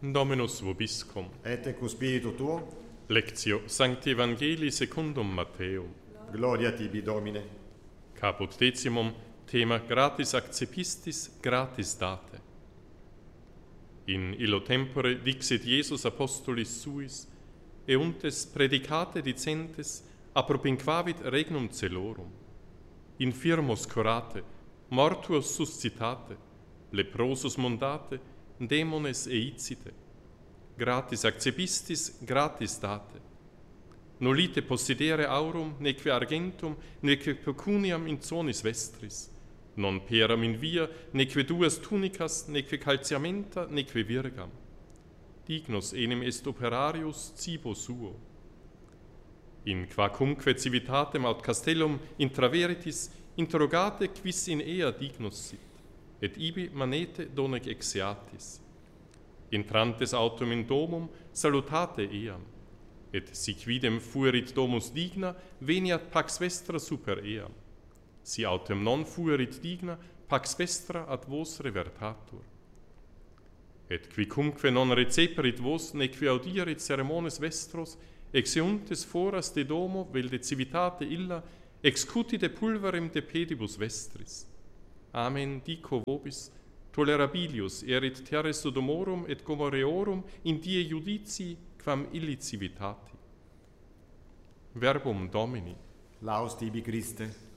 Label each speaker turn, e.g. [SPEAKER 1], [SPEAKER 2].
[SPEAKER 1] Dominus vobiscum.
[SPEAKER 2] Et cum spiritu tuo,
[SPEAKER 1] Lectio Sancti Evangelii secundum Matteum.
[SPEAKER 2] gloria tibi, Domine.
[SPEAKER 1] Caput decimum, thema gratis accepistis, gratis date. In illo tempore dixit Iesus apostolis suis, euntes predicate dicentes, appropinquavit regnum celorum. Infirmos curate, mortuos suscitate, leprosus mundate, demones eicite. Gratis accepistis, gratis date. Nolite possidere aurum, neque argentum, neque pecuniam in zonis vestris. Non peram in via, neque duas tunicas, neque calciamenta, neque virgam. Dignus enim est operarius cibo suo. In quacumque civitatem aut castellum intraveritis, interrogate quis in ea dignus sit, et ibi manete donec exeatis. Intrantes autum in domum, salutate eam, et si quidem fuerit domus digna, veniat pax vestra super eam. Si autem non fuerit digna, pax vestra ad vos revertatur. Et quicumque non receperit vos, neque audierit ceremones vestros, exeuntes foras de domo, vel de civitate illa, excutite pulverem de pedibus vestris. Amen dico vobis, tolerabilius erit terre Sodomorum et Gomorreorum in die judici quam illi civitati. Verbum Domini.
[SPEAKER 2] Laus tibi, Christe.